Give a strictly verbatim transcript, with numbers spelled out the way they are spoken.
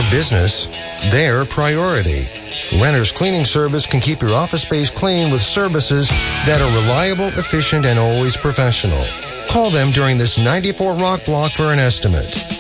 business, their priority. Renter's Cleaning Service can keep your office space clean with services that are reliable, efficient, and always professional. Call them during this ninety-four Rock block for an estimate.